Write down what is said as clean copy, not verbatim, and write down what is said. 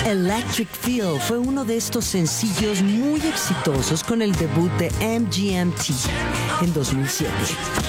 Electric Feel fue uno de estos sencillos muy exitosos con el debut de MGMT en 2007.